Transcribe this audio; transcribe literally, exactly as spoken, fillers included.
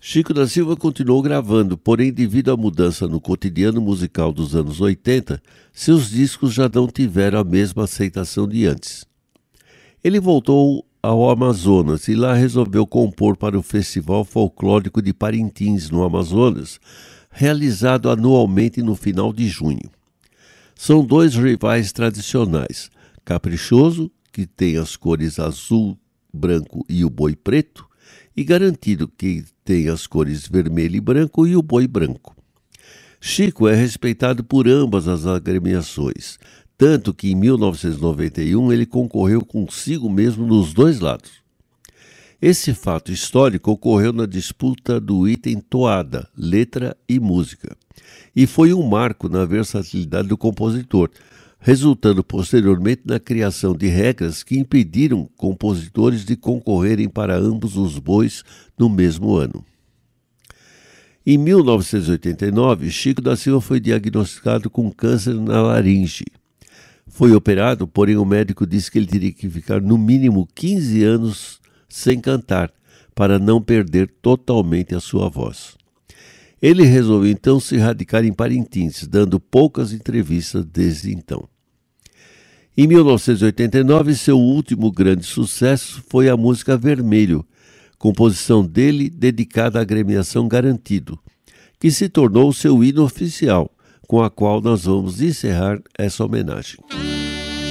Chico da Silva continuou gravando, porém, devido à mudança no cotidiano musical dos anos oitenta, seus discos já não tiveram a mesma aceitação de antes. Ele voltou ao Amazonas e lá resolveu compor para o Festival Folclórico de Parintins, no Amazonas, realizado anualmente no final de junho. São dois rivais tradicionais, Caprichoso, que tem as cores azul, branco e o boi preto, e Garantido, que tem as cores vermelho e branco e o boi branco. Chico é respeitado por ambas as agremiações, tanto que em mil novecentos e noventa e um ele concorreu consigo mesmo nos dois lados. Esse fato histórico ocorreu na disputa do item Toada, letra e música, e foi um marco na versatilidade do compositor, resultando posteriormente na criação de regras que impediram compositores de concorrerem para ambos os bois no mesmo ano. Em mil novecentos e oitenta e nove, Chico da Silva foi diagnosticado com câncer na laringe. Foi operado, porém o médico disse que ele teria que ficar no mínimo quinze anos sem cantar, para não perder totalmente a sua voz. Ele resolveu então se radicar em Parintins, dando poucas entrevistas desde então. Em mil novecentos e oitenta e nove, seu último grande sucesso foi a música Vermelho, composição dele dedicada à agremiação Garantido, que se tornou seu hino oficial, com a qual nós vamos encerrar essa homenagem.